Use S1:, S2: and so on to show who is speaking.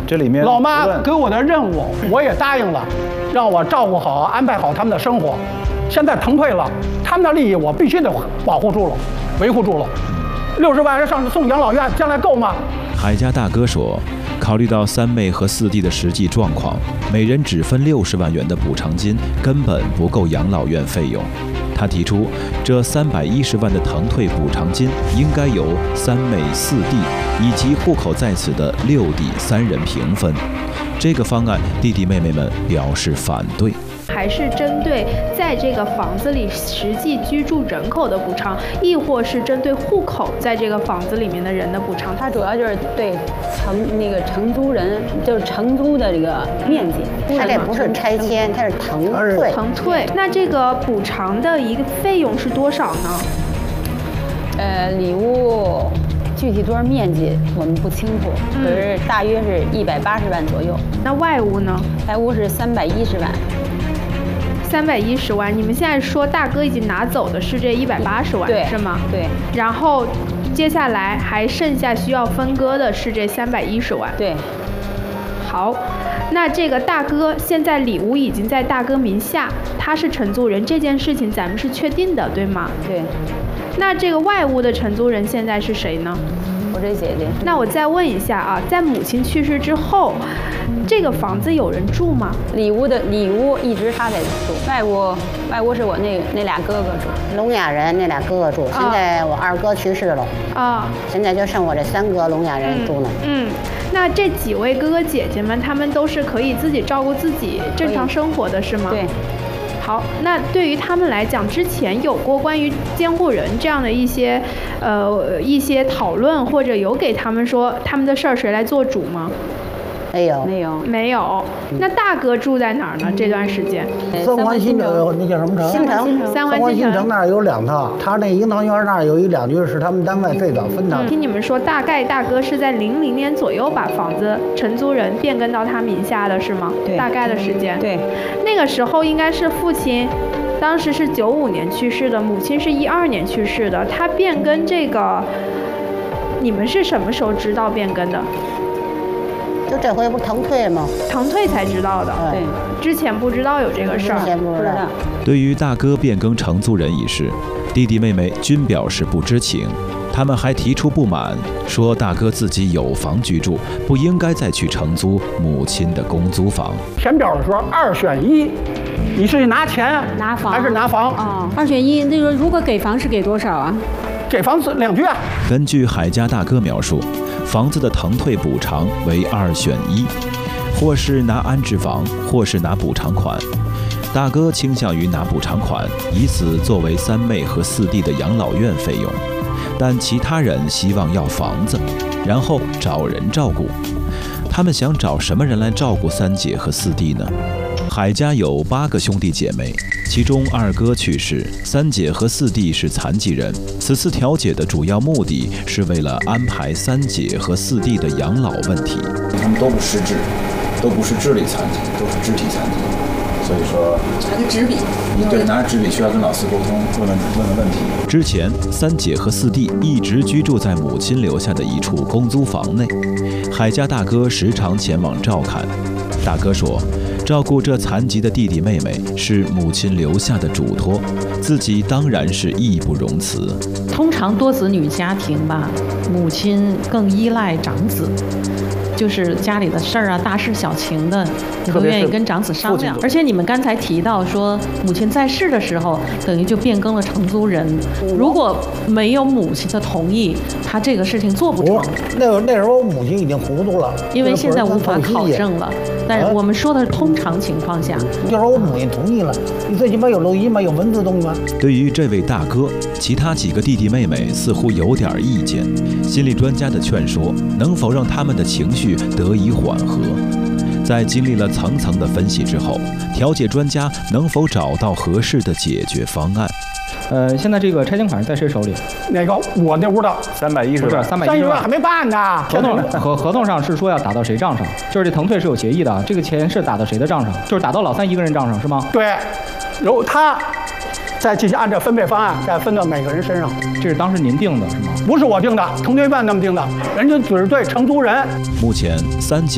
S1: 这里面
S2: 老妈给我的任务，我也答应了，让我照顾好、安排好他们的生活。现在腾退了，他们的利益我必须得保护住了、维护住了。60万人上送养老院，将来够吗？
S3: 海家大哥说，考虑到三妹和四弟的实际状况，每人只分60万元的补偿金根本不够养老院费用。他提出，这310万的腾退补偿金应该由三妹、四弟以及户口在此的6弟3人平分。这个方案，弟弟妹妹们表示反对。
S4: 还是针对在这个房子里实际居住人口的补偿，亦或是针对户口在这个房子里面的人的补偿？
S5: 它主要就是对承租人，就是承租的这个面积。
S6: 它这不是拆迁，它是腾退。
S4: 腾退。那这个补偿的一个费用是多少呢？
S5: 里屋具体多少面积我们不清楚，可是大约是180万左右。
S4: 那外屋呢？
S5: 外屋是310万。
S4: 310万，你们现在说大哥已经拿走的是这180万，是吗？
S5: 对。
S4: 然后接下来还剩下需要分割的是这310万。
S5: 对。
S4: 好，那这个大哥现在里屋已经在大哥名下，他是承租人，这件事情咱们是确定的，对吗？
S5: 对。
S4: 那这个外屋的承租人现在是谁呢？
S5: 我这姐姐。
S4: 那我再问一下啊，在母亲去世之后，这个房子有人住吗？
S5: 里屋一直他在住，外屋是我那俩哥哥住，
S6: 聋哑人那俩哥哥住。现在我2哥去世了啊，现在就剩我这3个聋哑人住呢。
S4: 那这几位哥哥姐姐们，他们都是可以自己照顾自己正常生活的，是吗？
S5: 对。
S4: 好，那对于他们来讲，之前有过关于监护人这样的一些讨论，或者有给他们说他们的事儿谁来做主吗？
S6: 没有。
S4: 那大哥住在哪儿呢？这段时间？
S7: 三环新城，那叫什么城？
S6: 新城。
S4: 三环
S7: 新城那儿有2套，他那樱桃园那儿有2居是他们单位最早分的。
S4: 听你们说，大概大哥是在00年左右把房子承租人变更到他名下的是吗？
S5: 对。
S4: 大概的时间。
S5: 对。
S4: 那个时候应该是父亲，当时是95年去世的，母亲是12年去世的。他变更这个，你们是什么时候知道变更的？
S6: 就这回不是腾退吗？
S4: 腾退才知道的。
S5: 对，
S4: 之前不知道有这个事儿。
S6: 之前不知道。
S3: 对于大哥变更承租人一事，弟弟妹妹均表示不知情。他们还提出不满，说大哥自己有房居住，不应该再去承租母亲的公租房。
S2: 填表的时候2选1，你是拿钱
S5: 拿房
S2: 还是拿房
S5: ？2选1，那个如果给房是给多少啊？
S2: 给房子2居啊。
S3: 根据海家大哥描述，房子的腾退补偿为2选1，或是拿安置房，或是拿补偿款。大哥倾向于拿补偿款，以此作为三妹和四弟的养老院费用，但其他人希望要房子，然后找人照顾。他们想找什么人来照顾三姐和四弟呢？海家有8个兄弟姐妹，其中2哥去世，三姐和四弟是残疾人。此次调解的主要目的是为了安排三姐和四弟的养老问题。
S1: 他们都不失智，都不是智力残疾，都是肢体残疾。所以说，
S8: 拿个纸笔，
S1: 对，拿着纸笔需要跟老师沟通，问问题。
S3: 之前，三姐和四弟一直居住在母亲留下的一处公租房内，海家大哥时常前往照看。大哥说，照顾这残疾的弟弟妹妹是母亲留下的嘱托，自己当然是义不容辞。
S8: 通常多子女家庭吧，母亲更依赖长子。就是家里的事儿啊，大事小情的，都愿意跟长子商量。而且你们刚才提到说，母亲在世的时候，等于就变更了承租人。如果没有母亲的同意，他这个事情做不成。
S7: 那时候母亲已经糊涂了，
S8: 因为现在无法考证了。但是我们说的是通常情况下，
S7: 就说我母亲同意了，你最起码有录音吗？有文字东西吗？
S3: 对于这位大哥，其他几个弟弟妹妹似乎有点意见。心理专家的劝说，能否让他们的情绪得以缓和？在经历了层层的分析之后，调解专家能否找到合适的解决方案？
S9: 现在这个拆迁款在谁手里？
S2: 哪个？我那屋的
S1: 310万，
S9: 不是310万
S2: 还没办呢。
S9: 合同上是说要打到谁账上？就是这腾退是有协议的，这个钱是打到谁的账上？就是打到老三一个人账上是吗？
S2: 对，然后他再进行按照分配方案再分到每个人身上。
S9: 这是当时您定的是吗？
S2: 不是我定的，腾退办那么定的，人家只是对承租人。
S3: 目前三姐